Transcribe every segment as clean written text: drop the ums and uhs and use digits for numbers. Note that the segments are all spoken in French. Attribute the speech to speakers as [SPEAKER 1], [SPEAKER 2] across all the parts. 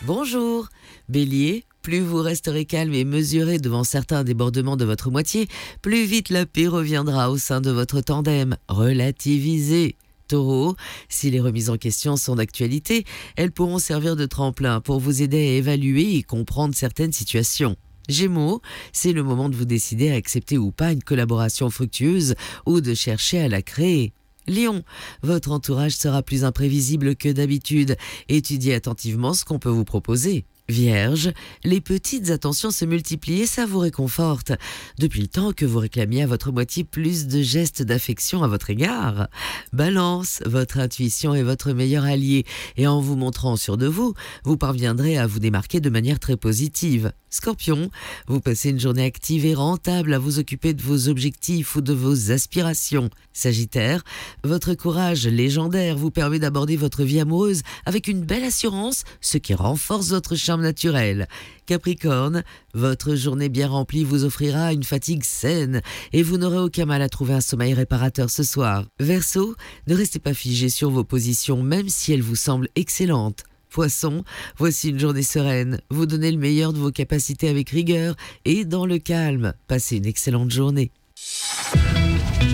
[SPEAKER 1] Bonjour. Bélier, plus vous resterez calme et mesuré devant certains débordements de votre moitié, plus vite la paix reviendra au sein de votre tandem. Relativisez. Taureau, si les remises en question sont d'actualité, elles pourront servir de tremplin pour vous aider à évaluer et comprendre certaines situations. Gémeaux, c'est le moment de vous décider à accepter ou pas une collaboration fructueuse ou de chercher à la créer. Lion, votre entourage sera plus imprévisible que d'habitude. Étudiez attentivement ce qu'on peut vous proposer. Vierge, les petites attentions se multiplient et ça vous réconforte. Depuis le temps que vous réclamiez à votre moitié plus de gestes d'affection à votre égard. Balance, votre intuition est votre meilleur allié et en vous montrant sûr de vous, vous parviendrez à vous démarquer de manière très positive. Scorpion, vous passez une journée active et rentable à vous occuper de vos objectifs ou de vos aspirations. Sagittaire, votre courage légendaire vous permet d'aborder votre vie amoureuse avec une belle assurance, ce qui renforce votre charme naturel. Capricorne, votre journée bien remplie vous offrira une fatigue saine et vous n'aurez aucun mal à trouver un sommeil réparateur ce soir. Verseau, ne restez pas figé sur vos positions même si elles vous semblent excellentes. Poisson, voici une journée sereine. Vous donnez le meilleur de vos capacités avec rigueur et dans le calme. Passez une excellente journée.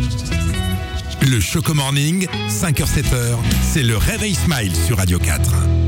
[SPEAKER 2] Le Choco Morning, 5h-7h, c'est le réveil Smile sur Radio 4.